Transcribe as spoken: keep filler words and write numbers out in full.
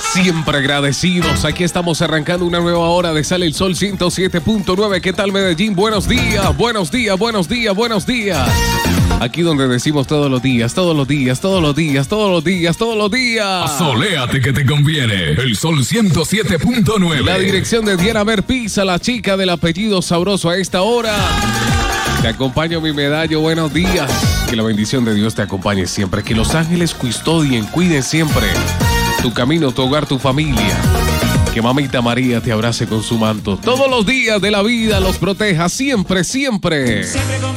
Siempre agradecidos. Aquí estamos arrancando una nueva hora de Sale el Sol ciento siete punto nueve. ¿Qué tal, Medellín? Buenos días, buenos días, buenos días, buenos días. Aquí donde decimos todos los días, todos los días, todos los días, todos los días, todos los días. Soléate que te conviene. El Sol ciento siete punto nueve. La dirección de Diana Mer Pizza, la chica del apellido sabroso a esta hora. Te acompaño, mi medallo. Buenos días. Que la bendición de Dios te acompañe siempre. Que los ángeles custodien, cuiden siempre tu camino, tu hogar, tu familia. Que mamita María te abrace con su manto. Todos los días de la vida los proteja siempre, siempre. Siempre con